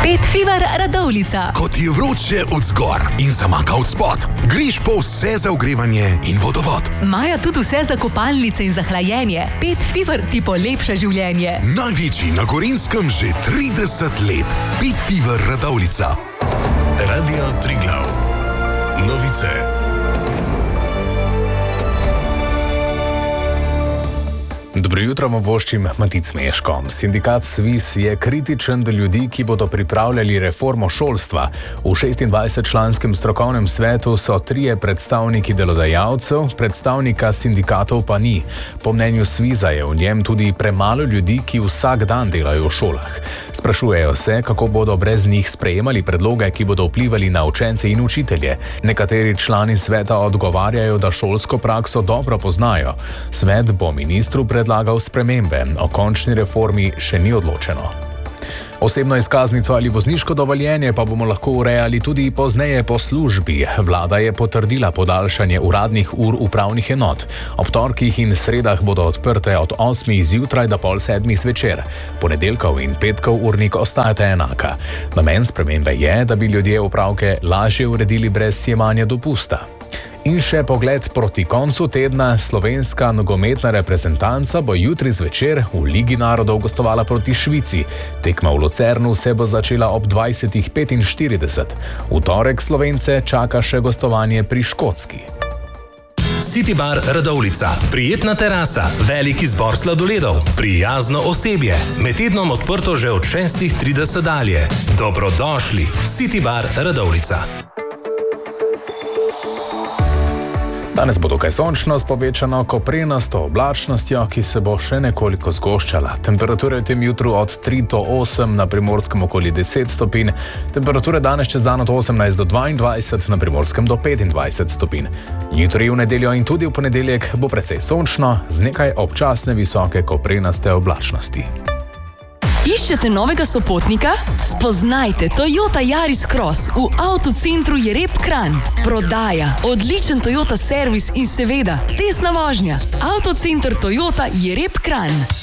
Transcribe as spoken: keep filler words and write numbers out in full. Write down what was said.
Pet Fever Radovljica. Ko ti je vroče od zgor in zamaka od spod, greš po vse za ogrevanje in vodovod. Maja tudi vse za kopalnice in za hlajenje. Pet Fever ti polepša življenje. Največji na Gorenjskem že trideset let. Pet Fever Radovljica. Radio Triglav. Novice. Dobro jutro, voščim Matic Meško. Sindikat SVIZ je kritičen do ljudi, ki bodo pripravljali reformo šolstva. V šestindvajsetčlanskem strokovnem svetu so trije predstavniki delodajalcev, predstavnika sindikatov pa ni. Po mnenju SVIZ-a je v njem tudi premalo ljudi, ki vsak dan delajo v šolah. Sprašujejo se, kako bodo brez njih sprejemali predloge, ki bodo vplivali na učence in učitelje. Nekateri člani sveta odgovarjajo, da šolsko prakso dobro poznajo. Svet bo ministru predlagal spremembe, o končni reformi še ni odločeno. Osebno izkaznico ali vozniško dovoljenje pa bomo lahko urejali tudi pozneje po službi. Vlada je potrdila podaljšanje uradnih ur upravnih enot. Ob torkih in sredah bodo odprte od osmih zjutraj do pol sedmih zvečer. Ponedeljkov in petkov urnik ostajata enaka. Namen spremembe je, da bi ljudje opravke lažje uredili brez sjemanja dopusta. In še pogled proti koncu tedna. Slovenska nogometna reprezentanca bo jutri zvečer v Ligi narodov gostovala proti Švici. Tekma v Lucernu se bo začela ob dvajsetih petinštirideset. V torek Slovence čaka še gostovanje pri Škotski. City Bar Radovljica. Prijetna terasa, velik izbor sladoledov, prijazno osebje. Med tednom odprto že od šestih trideset dalje. Dobrodošli. City Bar Radovljica. Danes bo dokaj sončno s povečano koprenasto oblačnostjo, ki se bo še nekoliko zgoščala. Temperature v tem jutru od tri do osem, na Primorskem okoli deset stopinj. Temperature danes čez dan od osemnajst do dvaindvajset, na Primorskem do petindvajset stopinj. Jutri v nedeljo in tudi v ponedeljek bo precej sončno, z nekaj občasne visoke koprenaste oblačnosti. Iščete novega sopotnika? Spoznajte Toyota Yaris Cross v avtocentru Jereb Kranj. Prodaja, odličen Toyota servis in seveda testna vožnja. Avtocenter Toyota Jereb Kranj.